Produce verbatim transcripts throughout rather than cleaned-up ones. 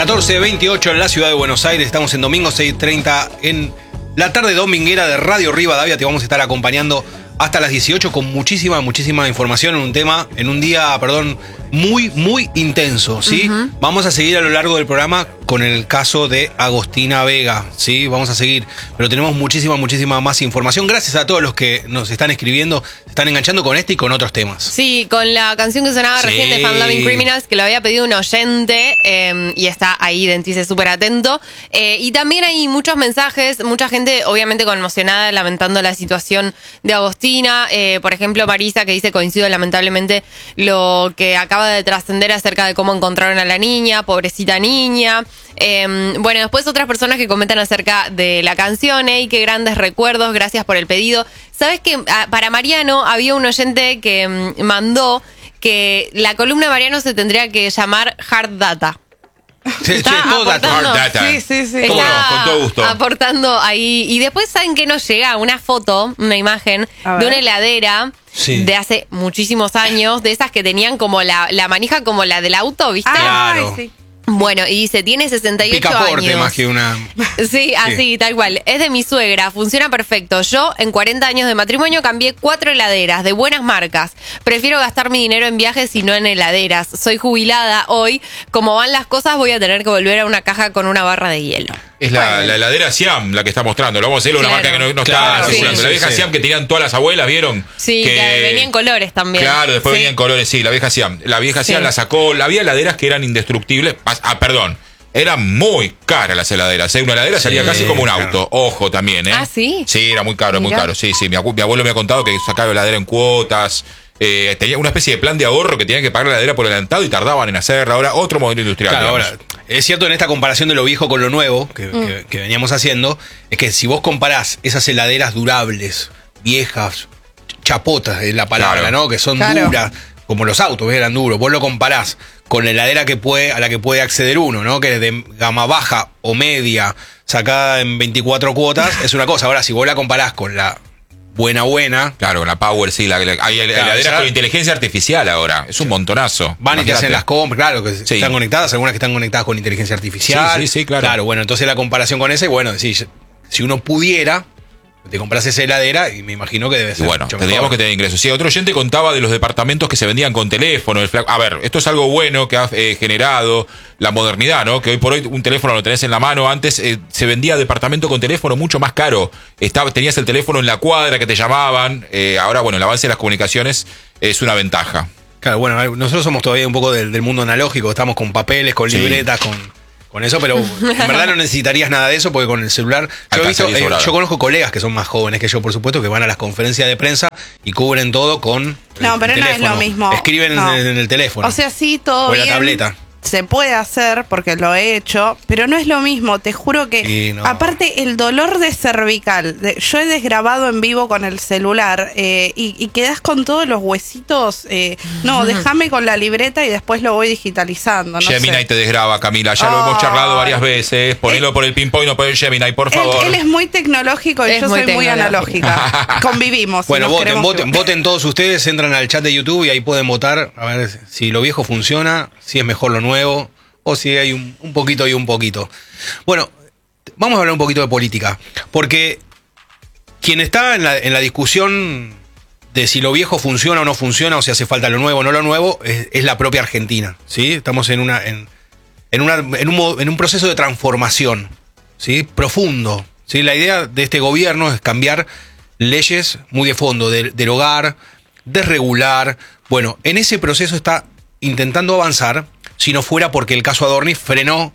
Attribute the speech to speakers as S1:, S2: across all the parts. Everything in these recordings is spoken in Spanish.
S1: catorce veintiocho en la ciudad de Buenos Aires. Estamos en domingo seis treinta en la tarde dominguera de Radio Rivadavia. Te vamos a estar acompañando hasta las dieciocho con muchísima, muchísima información en un tema, en un día, perdón, muy, muy intenso, ¿sí? Uh-huh. Vamos a seguir a lo largo del programa con el caso de Agostina Vega, ¿sí? Vamos a seguir, pero tenemos muchísima, muchísima más información. Gracias a todos los que nos están escribiendo, se están enganchando con este y con otros temas.
S2: Sí, con la canción que sonaba sí. recién de Fun Loving Criminals, que lo había pedido un oyente, eh, y está ahí, Dentice, súper atento. Eh, y también hay muchos mensajes, mucha gente obviamente conmocionada, lamentando la situación de Agostina. Eh, por ejemplo, Marisa, que dice: coincido lamentablemente lo que acaba de trascender acerca de cómo encontraron a la niña, pobrecita niña. Eh, bueno, después otras personas que comentan acerca de la canción. ¡Ey, qué grandes recuerdos! Gracias por el pedido. ¿Sabes que para Mariano había un oyente que mandó que la columna de Mariano se tendría que llamar Hard Data?
S1: Sí,
S2: está
S1: sí, todo
S2: aportando,
S1: data. Hard data.
S2: Sí, sí, sí.
S1: ¿Cómo no? Con todo gusto.
S2: Aportando ahí. Y después, ¿saben qué nos llega? Una foto, una imagen de una heladera sí. de hace muchísimos años, de esas que tenían como la, la manija como la del auto, ¿viste?
S1: Claro.
S2: Ay, sí. Bueno, y dice, tiene sesenta y ocho
S1: Picaporte,
S2: años.
S1: más que una...
S2: Sí, así, sí. tal cual. Es de mi suegra, funciona perfecto. Yo, en cuarenta años de matrimonio, cambié cuatro heladeras de buenas marcas. Prefiero gastar mi dinero en viajes y no en heladeras. Soy jubilada hoy. Como van las cosas, voy a tener que volver a una caja con una barra de hielo.
S3: Es la, bueno. la heladera Siam la que está mostrando. Lo vamos a hacer, una claro. marca que no, no
S1: claro,
S3: está circulando.
S1: sí,
S3: la vieja
S1: sí.
S3: Siam que tenían todas las abuelas, ¿vieron?
S2: Sí,
S3: que,
S2: que venía en colores también.
S3: Claro, después
S2: sí.
S3: venía en colores, sí, la vieja Siam. La vieja Siam sí. la sacó. Había heladeras que eran indestructibles. Ah, perdón. Eran muy caras las heladeras, ¿eh? Una heladera sí, salía casi como un auto. Claro. Ojo también, ¿eh?
S2: ¿Ah, sí?
S3: Sí, era muy caro,
S2: Mirá.
S3: muy caro. Sí, sí. Mi, mi abuelo me ha contado que sacaba heladera en cuotas. Eh, tenía una especie de plan de ahorro que tenían que pagar la heladera por adelantado y tardaban en hacerla. Ahora, otro modelo industrial.
S1: Claro, ahora, es cierto, en esta comparación de lo viejo con lo nuevo que, mm. que, que veníamos haciendo, es que si vos comparás esas heladeras durables, viejas, chapotas es la palabra, claro. ¿no? Que son claro. duras, como los autos, eran duros. Vos lo comparás con la heladera que puede, a la que puede acceder uno, ¿no? Que es de gama baja o media, sacada en veinticuatro cuotas, es una cosa. Ahora, si vos la comparás con la buena buena...
S3: Claro, la Power, sí, la, la, hay claro, heladeras ya, con inteligencia artificial ahora, es un montonazo.
S1: Van y te hacen las compras, claro, que sí. están conectadas, algunas que están conectadas con inteligencia artificial.
S3: Sí, sí, sí, claro.
S1: Claro, bueno, entonces la comparación con esa, y bueno, si, si uno pudiera... Te compras esa heladera y me imagino que debe ser
S3: bueno,
S1: mucho
S3: tendríamos
S1: mejor.
S3: que tener ingresos. Sí, otro oyente contaba de los departamentos que se vendían con teléfono. El a ver, esto es algo bueno que ha eh, generado la modernidad, ¿no? Que hoy por hoy un teléfono lo tenés en la mano. Antes eh, se vendía departamento con teléfono mucho más caro. Estaba, tenías el teléfono en la cuadra que te llamaban. Eh, ahora, bueno, el avance de las comunicaciones es una ventaja.
S1: Claro, bueno, nosotros somos todavía un poco del, del mundo analógico. Estamos con papeles, con sí. libretas, con... Con eso, pero en verdad no necesitarías nada de eso porque con el celular... Yo, he visto, eh, yo conozco colegas que son más jóvenes que yo, por supuesto, que van a las conferencias de prensa y cubren todo con
S4: No,
S1: el,
S4: pero
S1: el
S4: no
S1: teléfono.
S4: es lo mismo.
S1: Escriben
S4: no.
S1: en, en el teléfono.
S4: O sea, sí, todo
S1: o en
S4: bien.
S1: la tableta.
S4: Se puede hacer porque lo he hecho, pero no es lo mismo, te juro que
S1: sí, no.
S4: aparte el dolor de cervical, de, yo he desgrabado en vivo con el celular eh, y, y quedás con todos los huesitos, eh, no, déjame con la libreta y después lo voy digitalizando. No
S3: Gemini
S4: sé.
S3: te desgraba, Camila, ya
S4: oh,
S3: lo hemos charlado varias veces, ponelo eh, por el ping-pong, no por el Gemini, por favor.
S4: Él, él es muy tecnológico y
S2: es
S4: yo
S2: muy
S4: soy muy analógica. Convivimos.
S1: Bueno,
S4: nos
S1: voten, voten,
S4: que...
S1: voten todos ustedes, entran al chat de YouTube y ahí pueden votar a ver si lo viejo funciona, si es mejor lo nuevo. O si hay un, un poquito y un poquito. Bueno, vamos a hablar un poquito de política. Porque quien está en la, en la discusión de si lo viejo funciona o no funciona, o si hace falta lo nuevo o no lo nuevo, es, es la propia Argentina. ¿Sí? Estamos en, una, en, en, una, en, un, en un proceso de transformación, ¿sí? Profundo. ¿Sí? La idea de este gobierno es cambiar leyes muy de fondo, de, derogar, desregular. Bueno, en ese proceso está intentando avanzar, si no fuera porque el caso Adorni frenó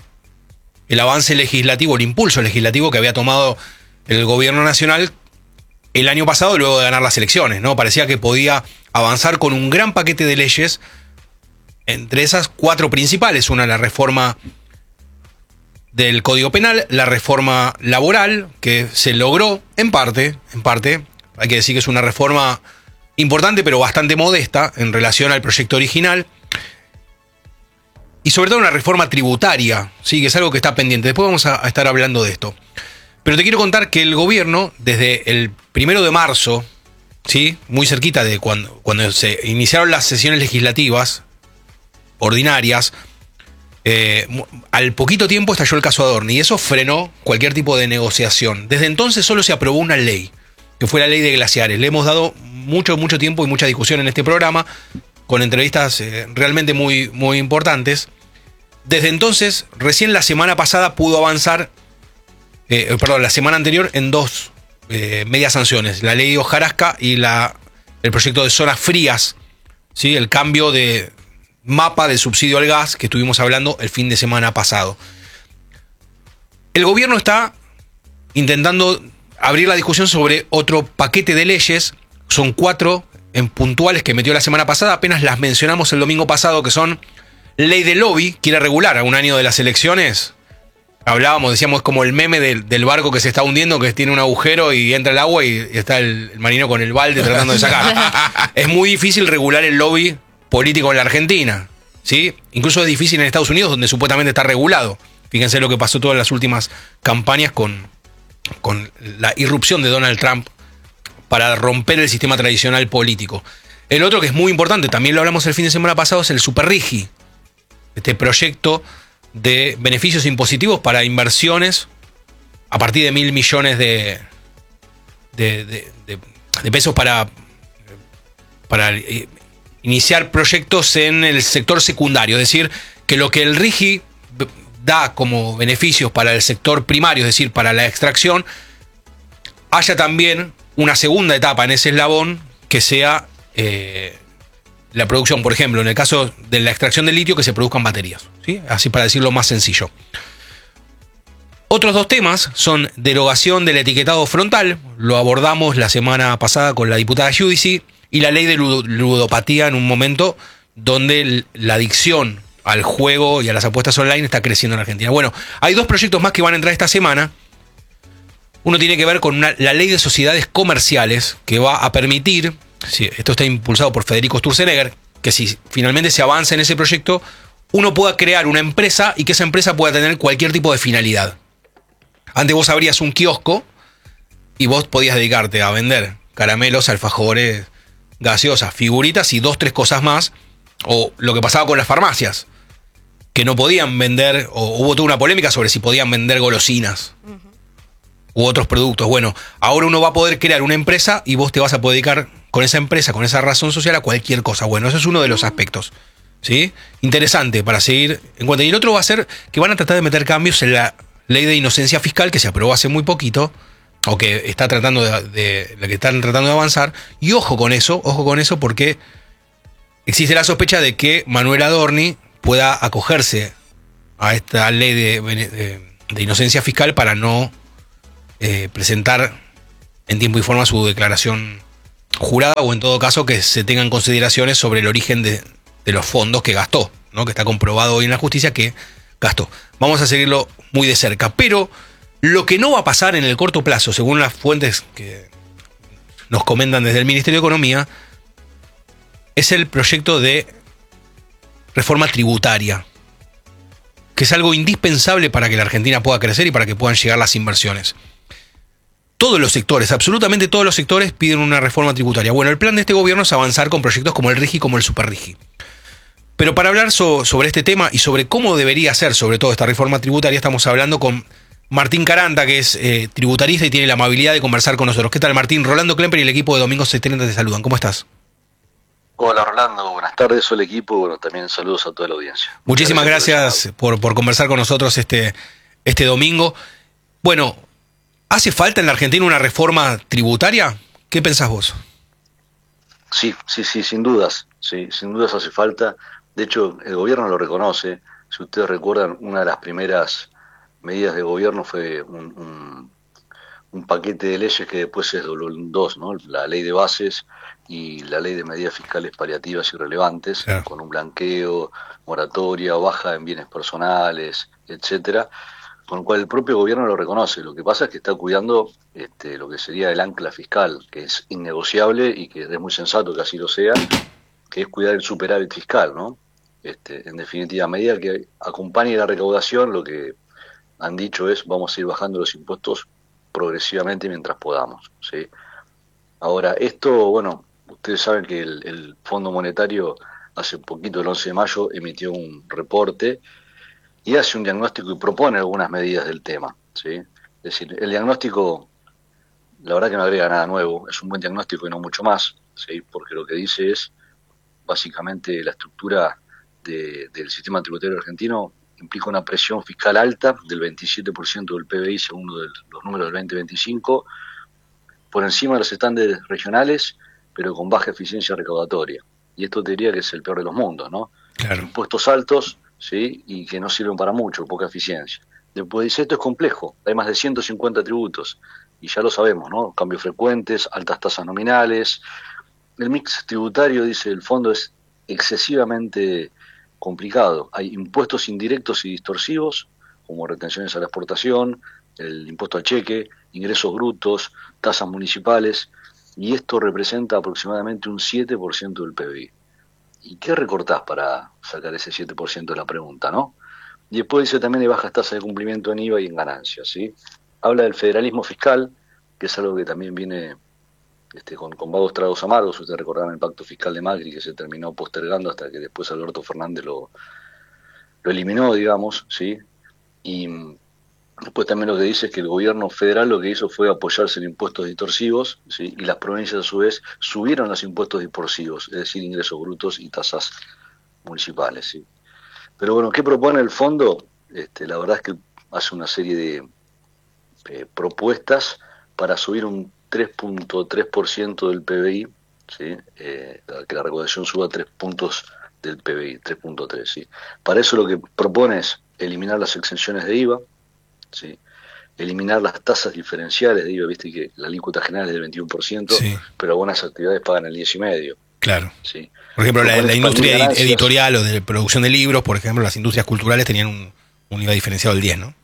S1: el avance legislativo, el impulso legislativo que había tomado el gobierno nacional el año pasado luego de ganar las elecciones, ¿no? Parecía que podía avanzar con un gran paquete de leyes, entre esas cuatro principales, una la reforma del Código Penal, la reforma laboral, que se logró en parte, en parte, hay que decir que es una reforma importante pero bastante modesta en relación al proyecto original. Y sobre todo una reforma tributaria, ¿sí? Que es algo que está pendiente. Después vamos a, a estar hablando de esto. Pero te quiero contar que el gobierno, desde el primero de marzo, ¿sí? Muy cerquita de cuando, cuando se iniciaron las sesiones legislativas ordinarias, Eh, al poquito tiempo estalló el caso Adorni y eso frenó cualquier tipo de negociación. Desde entonces solo se aprobó una ley, que fue la ley de glaciares. Le hemos dado mucho, mucho tiempo y mucha discusión en este programa, con entrevistas eh, realmente muy, muy importantes. Desde entonces, recién la semana pasada pudo avanzar, eh, perdón, la semana anterior en dos eh, medias sanciones, la ley de hojarasca y la, el proyecto de zonas frías, ¿sí? El cambio de mapa de subsidio al gas que estuvimos hablando el fin de semana pasado. El gobierno está intentando abrir la discusión sobre otro paquete de leyes. Son cuatro en puntuales que metió la semana pasada, apenas las mencionamos el domingo pasado, que son ley de lobby, quiere regular a un año de las elecciones. Hablábamos, decíamos, es como el meme del, del barco que se está hundiendo, que tiene un agujero y entra el agua y está el, el marino con el balde tratando de sacar. Es muy difícil regular el lobby político en la Argentina, ¿sí? Incluso es difícil en Estados Unidos, donde supuestamente está regulado. Fíjense lo que pasó todas las últimas campañas con, con la irrupción de Donald Trump para romper el sistema tradicional político. El otro que es muy importante, también lo hablamos el fin de semana pasado, es el Superrigi, este proyecto de beneficios impositivos para inversiones a partir de mil millones de, de, de, de, de pesos para, para iniciar proyectos en el sector secundario. Es decir, que lo que el Rigi da como beneficios para el sector primario, es decir, para la extracción, haya también una segunda etapa en ese eslabón que sea eh, la producción, por ejemplo, en el caso de la extracción del litio, que se produzcan baterías, ¿sí? Así para decirlo más sencillo. Otros dos temas son derogación del etiquetado frontal, lo abordamos la semana pasada con la diputada Giudici, y la ley de ludopatía en un momento donde la adicción al juego y a las apuestas online está creciendo en Argentina. Bueno, hay dos proyectos más que van a entrar esta semana. Uno tiene que ver con una, la ley de sociedades comerciales, que va a permitir, sí, esto está impulsado por Federico Sturzenegger, que si finalmente se avanza en ese proyecto, uno pueda crear una empresa y que esa empresa pueda tener cualquier tipo de finalidad. Antes vos abrías un kiosco y vos podías dedicarte a vender caramelos, alfajores, gaseosas, figuritas y dos, tres cosas más. O lo que pasaba con las farmacias, que no podían vender, o hubo toda una polémica sobre si podían vender golosinas uh-huh. u otros productos. Bueno, ahora uno va a poder crear una empresa y vos te vas a poder dedicar con esa empresa, con esa razón social, a cualquier cosa. Bueno, ese es uno de los aspectos, ¿sí? Interesante para seguir en cuenta. Y el otro va a ser que van a tratar de meter cambios en la ley de inocencia fiscal, que se aprobó hace muy poquito, o que está tratando de, de, de que están tratando de avanzar. Y ojo con eso, ojo con eso, porque existe la sospecha de que Manuel Adorni pueda acogerse a esta ley de, de, de inocencia fiscal para no eh, presentar en tiempo y forma su declaración jurada, o en todo caso que se tengan consideraciones sobre el origen de, de los fondos que gastó, ¿no? Que está comprobado hoy en la justicia que gastó. Vamos a seguirlo muy de cerca. Pero lo que no va a pasar en el corto plazo, según las fuentes que nos comentan desde el Ministerio de Economía, es el proyecto de reforma tributaria, que es algo indispensable para que la Argentina pueda crecer y para que puedan llegar las inversiones. Todos los sectores, absolutamente todos los sectores piden una reforma tributaria. Bueno, el plan de este gobierno es avanzar con proyectos como el Rigi, como el Superrigi. Pero para hablar so, sobre este tema y sobre cómo debería ser, sobre todo, esta reforma tributaria, estamos hablando con Martín Caranta, que es eh, tributarista y tiene la amabilidad de conversar con nosotros. ¿Qué tal, Martín? Rolando Klemper y el equipo de Domingo setenta te saludan. ¿Cómo estás?
S5: Hola, Rolando. Buenas tardes. Soy el equipo. Bueno, también saludos a toda la audiencia.
S1: Muchísimas gracias, gracias por, por conversar con nosotros este, este domingo. Bueno, ¿hace falta en la Argentina una reforma tributaria? ¿Qué pensás vos?
S5: Sí, sí, sí, sin dudas. Sí, sin dudas hace falta. De hecho, el gobierno lo reconoce. Si ustedes recuerdan, una de las primeras medidas de gobierno fue un, un, un paquete de leyes que después se dobló en dos, ¿no? La ley de bases y la ley de medidas fiscales paliativas y relevantes, claro, con un blanqueo, moratoria, baja en bienes personales, etcétera, con lo cual el propio gobierno lo reconoce. Lo que pasa es que está cuidando este, lo que sería el ancla fiscal, que es innegociable y que es muy sensato que así lo sea, que es cuidar el superávit fiscal, ¿no? Este, en definitiva, a medida que acompañe la recaudación, lo que han dicho es vamos a ir bajando los impuestos progresivamente mientras podamos, ¿sí? Ahora, esto, bueno, ustedes saben que el, el Fondo Monetario hace poquito, el once de mayo, emitió un reporte y hace un diagnóstico y propone algunas medidas del tema, ¿sí? Es decir, el diagnóstico, la verdad que no agrega nada nuevo, es un buen diagnóstico y no mucho más, ¿sí? Porque lo que dice es, básicamente, la estructura de, del sistema tributario argentino implica una presión fiscal alta del veintisiete por ciento del P B I según los números del veinte veinticinco, por encima de los estándares regionales, pero con baja eficiencia recaudatoria. Y esto te diría que es el peor de los mundos, ¿no?
S1: Claro.
S5: Impuestos altos, ¿sí? Y que no sirven para mucho, poca eficiencia. Después dice, esto es complejo, hay más de ciento cincuenta tributos, y ya lo sabemos, ¿no? Cambios frecuentes, altas tasas nominales. El mix tributario, dice el fondo, es excesivamente complicado. Hay impuestos indirectos y distorsivos, como retenciones a la exportación, el impuesto al cheque, ingresos brutos, tasas municipales, y esto representa aproximadamente un siete por ciento del P B I. ¿Y qué recortás para sacar ese siete por ciento de la pregunta, no? Y después dice también hay bajas tasas de cumplimiento en I V A y en ganancias, ¿sí? Habla del federalismo fiscal, que es algo que también viene este, con, con vagos tragos amargos. Ustedes recordarán el pacto fiscal de Macri, que se terminó postergando hasta que después Alberto Fernández lo, lo eliminó, digamos, ¿sí? Y después también lo que dice es que el gobierno federal lo que hizo fue apoyarse en impuestos distorsivos, ¿sí? Y las provincias a su vez subieron los impuestos distorsivos, es decir, ingresos brutos y tasas municipales, ¿sí? Pero bueno, ¿qué propone el fondo? Este, la verdad es que hace una serie de eh, propuestas para subir un tres punto tres por ciento del P B I, ¿sí? Eh, que la recaudación suba tres puntos del P B I, tres punto tres, ¿sí? Para eso lo que propone es eliminar las exenciones de I V A, ¿sí? Eliminar las tasas diferenciales de I V A, viste que la alícuota general es del veintiuno por ciento, sí, pero algunas actividades pagan el diez coma cinco por ciento.
S1: Claro.
S5: ¿Sí?
S1: Por ejemplo, la, la industria edi editorial o de producción de libros, por ejemplo, las industrias culturales tenían un, un I V A diferenciado del diez, ¿no?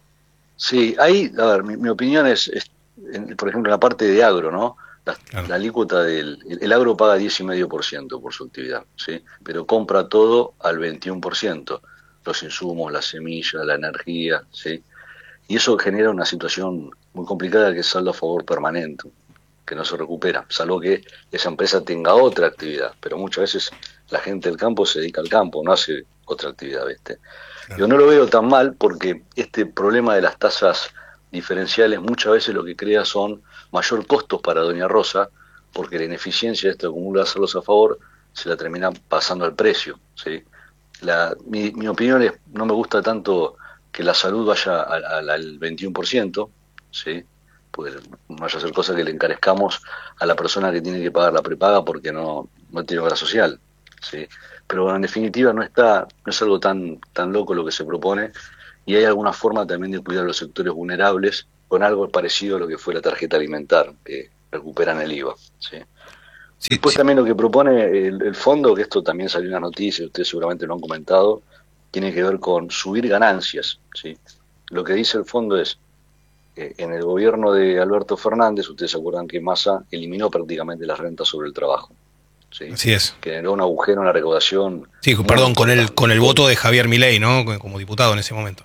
S5: Sí, ahí, a ver, mi, mi opinión es, es en, por ejemplo, en la parte de agro, ¿no? La, claro. la alícuota del el, el agro paga diez coma cinco por ciento por su actividad, ¿sí? Pero compra todo al veintiuno por ciento, los insumos, las semillas, la energía, ¿sí? Y eso genera una situación muy complicada que es saldo a favor permanente, que no se recupera, salvo que esa empresa tenga otra actividad, pero muchas veces la gente del campo se dedica al campo, no hace otra actividad, ¿viste? Claro. Yo no lo veo tan mal porque este problema de las tasas diferenciales muchas veces lo que crea son mayor costos para Doña Rosa, porque la ineficiencia de esto acumula hacerlos a favor, se la termina pasando al precio, ¿sí? La, mi, mi opinión es, no me gusta tanto que la salud vaya al, al, al veintiuno por ciento, ¿sí? Pues no vaya a ser cosa que le encarezcamos a la persona que tiene que pagar la prepaga porque no, no tiene obra social, ¿sí? Pero bueno, en definitiva no está, no es algo tan, tan loco lo que se propone, y hay alguna forma también de cuidar a los sectores vulnerables con algo parecido a lo que fue la tarjeta alimentar, que recuperan el I V A, ¿sí? Sí, Después sí. También lo que propone el, el fondo, que esto también salió en las noticias, ustedes seguramente lo han comentado, tiene que ver con subir ganancias, ¿sí? Lo que dice el fondo es, eh, en el gobierno de Alberto Fernández, ustedes se acuerdan que Massa eliminó prácticamente las rentas sobre el trabajo, ¿sí?
S1: Así es.
S5: Generó un agujero en la recaudación.
S1: Sí, perdón, con el, con el voto de Javier Milei, ¿no? Como diputado en ese momento.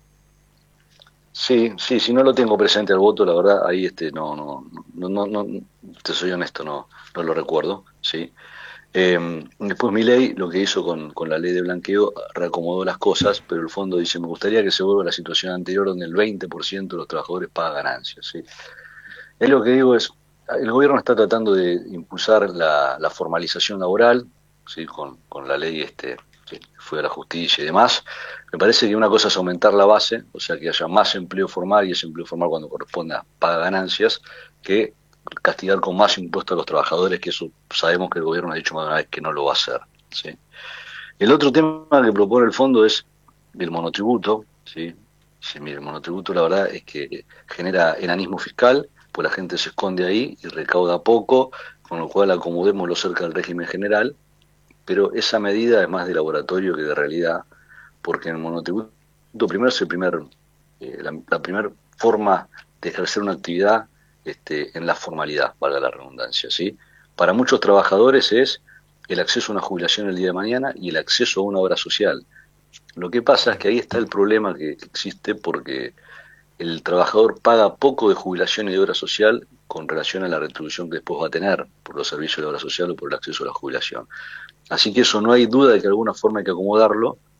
S5: Sí, sí, si no lo tengo presente al voto, la verdad, ahí este no, no, no, no, no te soy honesto, no, no lo recuerdo, ¿sí? Eh, después Milei lo que hizo con, con la ley de blanqueo reacomodó las cosas, pero el fondo dice, me gustaría que se vuelva a la situación anterior donde el veinte por ciento de los trabajadores paga ganancias, ¿sí? Es lo que digo es, el gobierno está tratando de impulsar la, la formalización laboral, ¿sí? Con, con la ley este que fue a la justicia y demás. Me parece que una cosa es aumentar la base, o sea que haya más empleo formal, y ese empleo formal cuando corresponda paga ganancias, que castigar con más impuestos a los trabajadores, que eso sabemos que el gobierno ha dicho más de una vez que no lo va a hacer, ¿sí? El otro tema que propone el fondo es el monotributo, ¿sí? Sí, mire, el monotributo la verdad es que genera enanismo fiscal, pues la gente se esconde ahí y recauda poco, con lo cual acomodémoslo cerca del régimen general, pero esa medida es más de laboratorio que de realidad, porque en el monotributo primero es el primer, eh, la, la primera forma de ejercer una actividad este, en la formalidad, valga la redundancia, ¿sí? Para muchos trabajadores es el acceso a una jubilación el día de mañana y el acceso a una obra social. Lo que pasa es que ahí está el problema que existe, porque el trabajador paga poco de jubilación y de obra social con relación a la retribución que después va a tener por los servicios de obra social o por el acceso a la jubilación. Así que eso no hay duda de que de alguna forma hay que acomodarlo,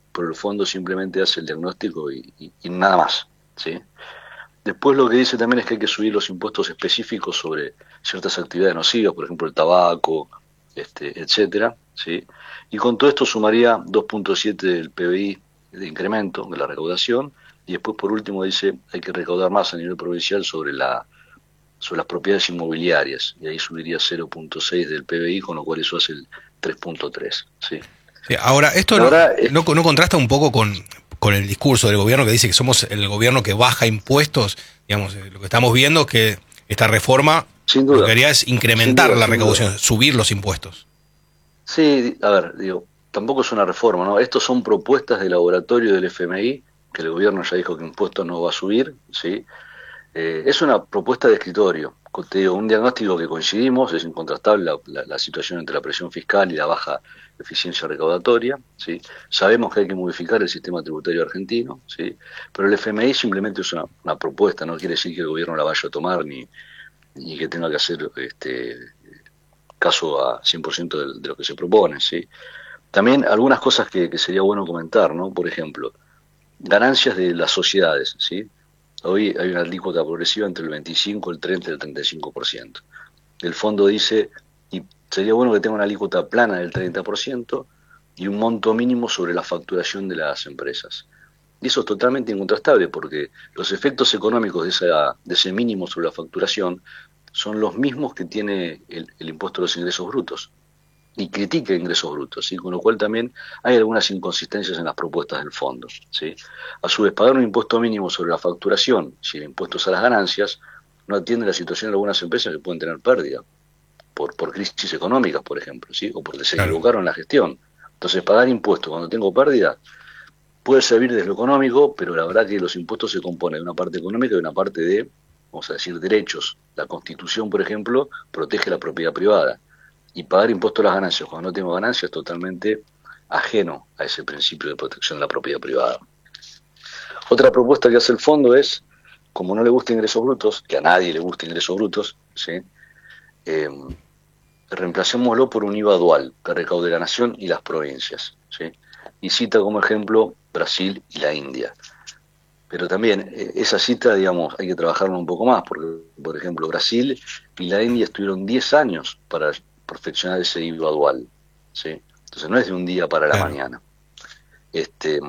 S5: pero el fondo simplemente hace el diagnóstico y, y, y nada más, ¿sí? Después lo que dice también es que hay que subir los impuestos específicos sobre ciertas actividades nocivas, por ejemplo el tabaco, este, etcétera, ¿sí? Y con todo esto sumaría dos punto siete del P B I de incremento de la recaudación, y después por último dice hay que recaudar más a nivel provincial sobre la sobre las propiedades inmobiliarias, y ahí subiría cero punto seis del P B I, con lo cual eso hace el tres punto tres, ¿sí?
S1: Sí, ahora, esto no,
S5: Ahora, es...
S1: no, no contrasta un poco con, con el discurso del gobierno que dice que somos el gobierno que baja impuestos. Digamos, lo que estamos viendo es que esta reforma
S5: Sin duda.
S1: lo que haría es incrementar
S5: Sin duda,
S1: la
S5: sin
S1: recaudación,
S5: duda.
S1: subir los impuestos.
S5: Sí, a ver, digo, tampoco es una reforma, ¿no? Estos son propuestas de laboratorio del F M I, que el gobierno ya dijo que impuestos no va a subir, ¿sí? Eh, es una propuesta de escritorio, te digo, un diagnóstico que coincidimos, es incontrastable la, la, la situación entre la presión fiscal y la baja eficiencia recaudatoria, ¿sí? Sabemos que hay que modificar el sistema tributario argentino, ¿sí? Pero el F M I simplemente es una, una propuesta, no quiere decir que el gobierno la vaya a tomar ni, ni que tenga que hacer este caso a cien por ciento de, de lo que se propone, ¿sí? También algunas cosas que, que sería bueno comentar, ¿no? Por ejemplo, ganancias de las sociedades, ¿sí? Hoy hay una alícuota progresiva entre el veinticinco, el treinta y el treinta y cinco por ciento. El fondo dice, y sería bueno que tenga una alícuota plana del treinta por ciento y un monto mínimo sobre la facturación de las empresas. Y eso es totalmente incontrastable porque los efectos económicos de, esa, de ese mínimo sobre la facturación son los mismos que tiene el, el impuesto a los ingresos brutos. Y critica ingresos brutos, ¿sí? Con lo cual también hay algunas inconsistencias en las propuestas del fondo, ¿sí? A su vez, pagar un impuesto mínimo sobre la facturación, si el impuesto es a las ganancias, no atiende la situación de algunas empresas que pueden tener pérdida, por, por crisis económicas, por ejemplo, ¿sí? O porque se
S1: Claro.
S5: equivocaron en la gestión. Entonces, pagar impuestos cuando tengo pérdida puede servir desde lo económico, pero la verdad que los impuestos se componen de una parte económica y de una parte de, vamos a decir, derechos. La Constitución, por ejemplo, protege la propiedad privada. Y pagar impuestos a las ganancias cuando no tengo ganancias es totalmente ajeno a ese principio de protección de la propiedad privada. Otra propuesta que hace el fondo es, como no le gusta ingresos brutos, que a nadie le gusta ingresos brutos, ¿sí? eh, reemplacémoslo por un I V A dual que recaude la nación y las provincias, ¿sí? Y cita como ejemplo Brasil y la India. Pero también eh, esa cita, digamos, hay que trabajarla un poco más, porque, por ejemplo, Brasil y la India estuvieron diez años para perfeccionar ese I V A dual, ¿sí? Entonces no es de un día para la
S1: Claro.
S5: mañana. Este,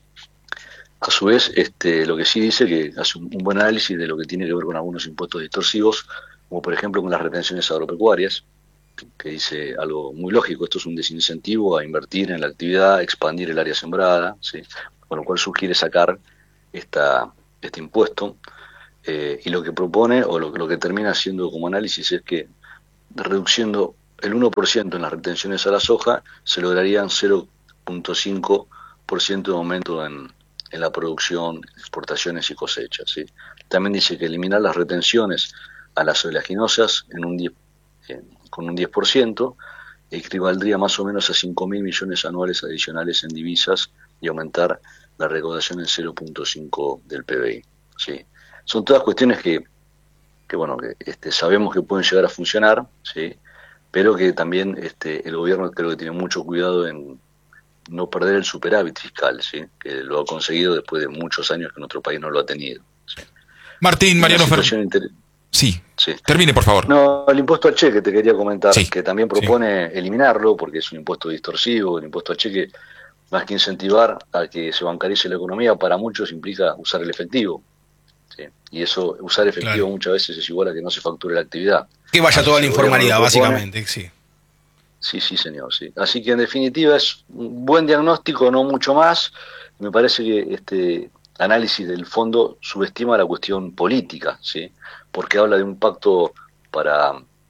S5: a su vez, este, lo que sí dice que hace un, un buen análisis de lo que tiene que ver con algunos impuestos distorsivos, como por ejemplo con las retenciones agropecuarias, que dice algo muy lógico: esto es un desincentivo a invertir en la actividad, expandir el área sembrada, ¿sí? Con lo cual sugiere sacar esta, este impuesto, eh, y lo que propone, o lo, lo que termina haciendo como análisis, es que reduciendo el uno por ciento en las retenciones a la soja, se lograrían cero punto cinco por ciento de aumento en, en la producción, exportaciones y cosechas, ¿sí? También dice que eliminar las retenciones a las oleaginosas en un diez, eh, con un diez por ciento equivaldría más o menos a cinco mil millones anuales adicionales en divisas y aumentar la recaudación en cero punto cinco del P B I, ¿sí? Son todas cuestiones que, que bueno, que este, sabemos que pueden llegar a funcionar, ¿sí? Pero que también este, el gobierno creo que tiene mucho cuidado en no perder el superávit fiscal, ¿sí? Que lo ha conseguido después de muchos años que nuestro país no lo ha tenido, ¿sí?
S3: Martín, Mariano Fernández.
S5: Inter...
S3: Sí.
S5: sí,
S3: termine por favor.
S5: No, el impuesto al cheque te quería comentar,
S3: sí.
S5: que también propone sí. eliminarlo porque es un impuesto distorsivo. El impuesto al cheque, más que incentivar a que se bancarice la economía, para muchos implica usar el efectivo, ¿sí? Y eso, usar efectivo claro. muchas veces es igual a que no se facture la actividad.
S1: Que vaya Así toda la informalidad, básicamente, sí.
S5: Sí, sí, señor, sí. Así que en definitiva es un buen diagnóstico, no mucho más. Me parece que este análisis del fondo subestima la cuestión política, ¿sí? Porque habla de un pacto para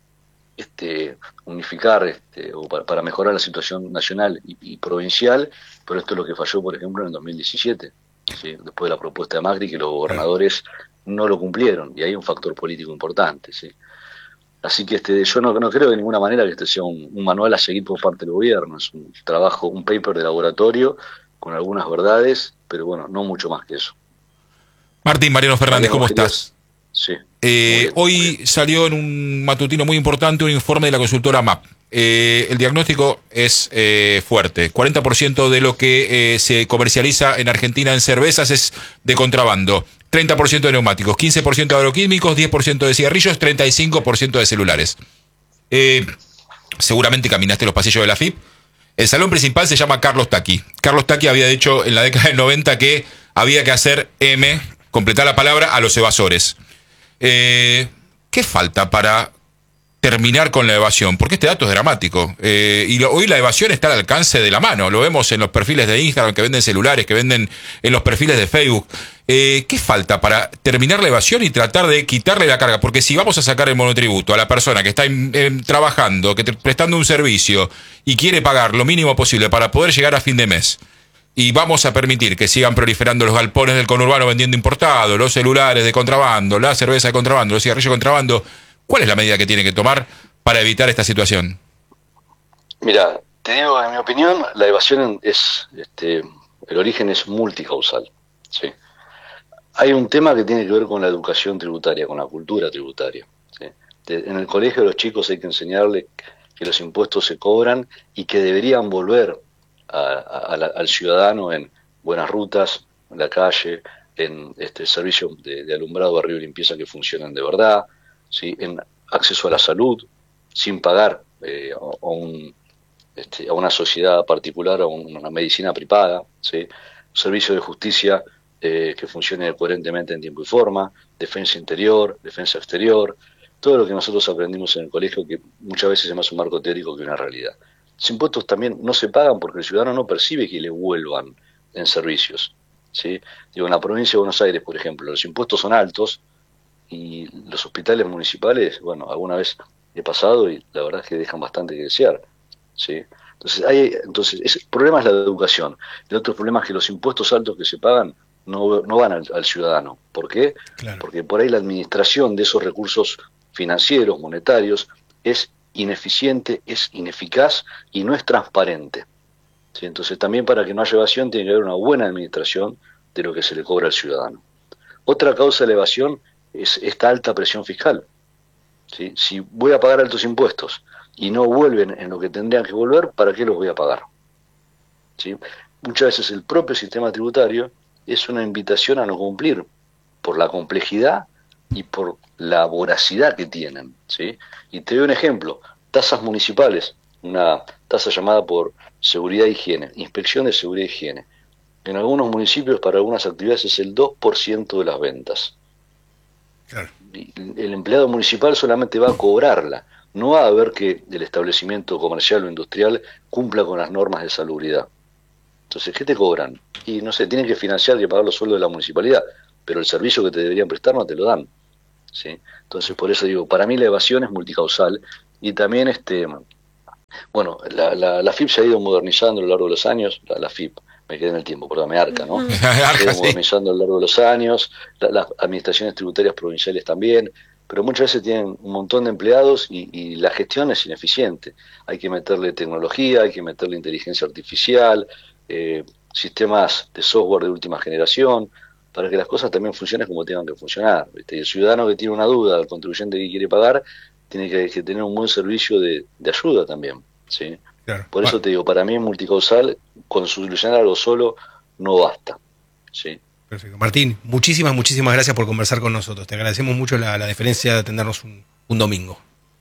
S5: este unificar este, o para, para mejorar la situación nacional y, y provincial, pero esto es lo que falló, por ejemplo, en el dos mil diecisiete, ¿sí? Después de la propuesta de Macri, que los gobernadores no lo cumplieron, y hay un factor político importante, ¿sí? Así que este, yo no, no creo de ninguna manera que este sea un, un manual a seguir por parte del gobierno. Es un trabajo, un paper de laboratorio con algunas verdades, pero bueno, no mucho más que eso.
S3: Martín, Mariano Fernández, ¿cómo estás?
S5: Sí.
S3: Eh,
S5: bien,
S3: hoy salió en un matutino muy importante un informe de la consultora M A P. eh, el diagnóstico es eh, fuerte. cuarenta por ciento de lo que eh, se comercializa en Argentina en cervezas es de contrabando. treinta por ciento de neumáticos, quince por ciento de agroquímicos, diez por ciento de cigarrillos, treinta y cinco por ciento de celulares. Eh, seguramente caminaste los pasillos de la F I P. El salón principal se llama Carlos Taqui. Carlos Taqui había dicho en la década del noventa que había que hacer M, completar la palabra, a los evasores. Eh, ¿Qué falta para terminar con la evasión? Porque este dato es dramático. Eh, y lo, hoy la evasión está al alcance de la mano. Lo vemos en los perfiles de Instagram que venden celulares, que venden en los perfiles de Facebook. Eh, ¿Qué falta para terminar la evasión y tratar de quitarle la carga? Porque si vamos a sacar el monotributo a la persona que está eh, trabajando, que te, prestando un servicio y quiere pagar lo mínimo posible para poder llegar a fin de mes, y vamos a permitir que sigan proliferando los galpones del conurbano vendiendo importado, los celulares de contrabando, la cerveza de contrabando, los cigarrillos de contrabando, ¿cuál es la medida que tiene que tomar para evitar esta situación?
S5: Mira, te digo, en mi opinión, la evasión es, este, el origen es multicausal, ¿sí? Hay un tema que tiene que ver con la educación tributaria, con la cultura tributaria, ¿sí? De, en el colegio de los chicos hay que enseñarles que los impuestos se cobran y que deberían volver a, a, a la, al ciudadano en buenas rutas, en la calle, en este servicio de, de alumbrado, barrio y limpieza que funcionan de verdad, ¿sí? En acceso a la salud, sin pagar eh, a, a, un, este, a una sociedad particular, a un, una medicina privada, ¿sí? Servicio de justicia eh, que funcione coherentemente en tiempo y forma, defensa interior, defensa exterior, todo lo que nosotros aprendimos en el colegio, que muchas veces es más un marco teórico que una realidad. Los impuestos también no se pagan porque el ciudadano no percibe que le vuelvan en servicios, ¿sí? Digo, en la provincia de Buenos Aires, por ejemplo, los impuestos son altos y los hospitales municipales, bueno, alguna vez he pasado y la verdad es que dejan bastante que desear, ¿sí? Entonces, hay, entonces ese, el problema es la educación. El otro problema es que los impuestos altos que se pagan no, no van al, al ciudadano. ¿Por qué? Claro. Porque por ahí la administración de esos recursos financieros, monetarios, es ineficiente, es ineficaz y no es transparente, ¿sí? Entonces también para que no haya evasión tiene que haber una buena administración de lo que se le cobra al ciudadano. Otra causa de la evasión es esta alta presión fiscal, ¿sí? Si voy a pagar altos impuestos y no vuelven en lo que tendrían que volver, ¿para qué los voy a pagar? ¿Sí? Muchas veces el propio sistema tributario es una invitación a no cumplir por la complejidad y por la voracidad que tienen, ¿sí? Y te doy un ejemplo, tasas municipales, una tasa llamada por seguridad e higiene, inspección de seguridad e higiene. En algunos municipios para algunas actividades es el dos por ciento de las ventas. Claro. El empleado municipal solamente va a cobrarla, no va a ver que el establecimiento comercial o industrial cumpla con las normas de salubridad. Entonces, ¿qué te cobran? Y no sé, tienen que financiar y pagar los sueldos de la municipalidad, pero el servicio que te deberían prestar no te lo dan, ¿sí? Entonces, por eso digo, para mí la evasión es multicausal y también, este, bueno, la, la, la F I P se ha ido modernizando a lo largo de los años, la, la F I P, me quedé en el tiempo, perdón, me arca, ¿no? Se ha ido modernizando a lo largo de los años, la, las administraciones tributarias provinciales también, pero muchas veces tienen un montón de empleados y, y la gestión es ineficiente. Hay que meterle tecnología, hay que meterle inteligencia artificial, eh, sistemas de software de última generación, para que las cosas también funcionen como tengan que funcionar, ¿viste? Y el ciudadano que tiene una duda, el contribuyente que quiere pagar, tiene que, que tener un buen servicio de, de ayuda también, ¿sí? Claro. Por eso bueno. Te digo, para mí es multicausal, con solucionar algo solo no basta, ¿sí?
S1: Perfecto. Martín, muchísimas, muchísimas gracias por conversar con nosotros. Te agradecemos mucho la, la deferencia de atendernos un, un domingo.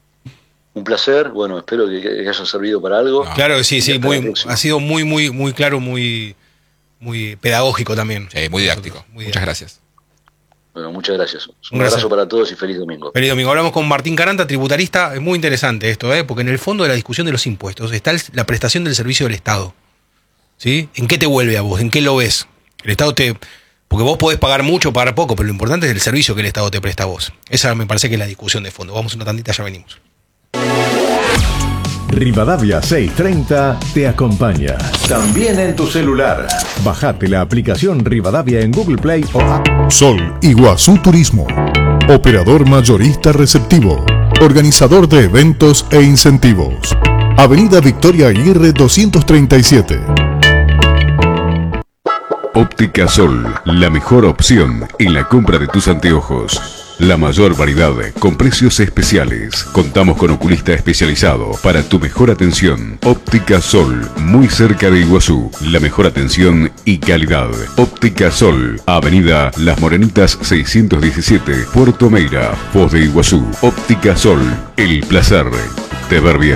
S5: Un placer, bueno, espero que, que hayan servido para algo.
S1: No. Claro que sí, sí, muy, ha sido muy, muy, muy claro, muy... muy pedagógico también.
S3: Sí, muy didáctico. Muy Muchas gracias.
S5: Bueno, muchas gracias. Un, Un abrazo para todos y feliz domingo.
S1: Feliz domingo. Hablamos con Martín Caranta, tributarista. Es muy interesante esto, ¿eh? Porque en el fondo de la discusión de los impuestos está el, la prestación del servicio del Estado, ¿sí? ¿En qué te vuelve a vos? ¿En qué lo ves? El Estado te... Porque vos podés pagar mucho o pagar poco, pero lo importante es el servicio que el Estado te presta a vos. Esa me parece que es la discusión de fondo. Vamos a una tandita, ya venimos.
S6: Rivadavia seiscientos treinta te acompaña. También en tu celular. Bajate la aplicación Rivadavia en Google Play o App.
S7: Sol Iguazú Turismo. Operador mayorista receptivo. Organizador de eventos e incentivos. Avenida Victoria Aguirre doscientos treinta y siete.
S8: Óptica Sol, la mejor opción en la compra de tus anteojos. La mayor variedad con precios especiales. Contamos con oculista especializado para tu mejor atención. Óptica Sol, muy cerca de Iguazú. La mejor atención y calidad. Óptica Sol, Avenida Las Morenitas seiscientos diecisiete, Puerto Meira, Foz de Iguazú. Óptica Sol, el placer de ver bien.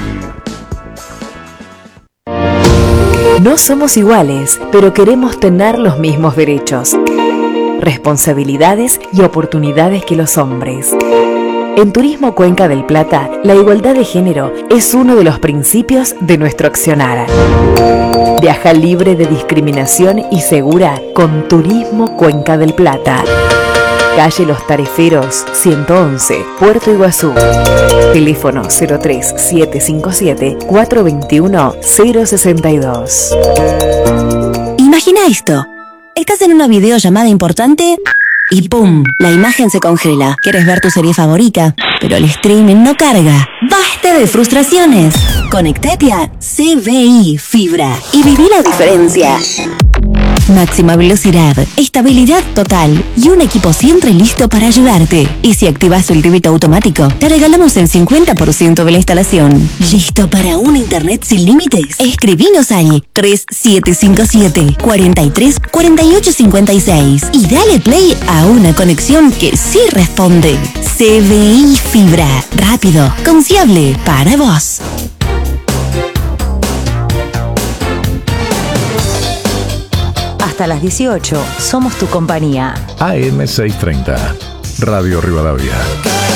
S9: No somos iguales, pero queremos tener los mismos derechos, responsabilidades y oportunidades que los hombres. En Turismo Cuenca del Plata, la igualdad de género es uno de los principios de nuestro accionar. Viaja libre de discriminación y segura con Turismo Cuenca del Plata. Calle Los Tareferos, ciento once, Puerto Iguazú. Teléfono cero tres siete cinco siete cuatro dos uno cero seis dos.
S10: Imagina esto. Estás en una videollamada importante y ¡pum! La imagen se congela. ¿Quieres ver tu serie favorita? Pero el streaming no carga. ¡Basta de frustraciones! Conectate a C V I Fibra y viví la diferencia. Máxima velocidad, estabilidad total y un equipo siempre listo para ayudarte. Y si activas el débito automático, te regalamos el cincuenta por ciento de la instalación. ¿Listo para un internet sin límites? Escribinos al tres siete cinco siete, cuatro tres, cuatro ocho cinco seis y dale play a una conexión que sí responde. C V I Fibra, rápido, confiable, para vos.
S9: Hasta las dieciocho, somos tu compañía.
S6: A M seiscientos treinta, Radio Rivadavia.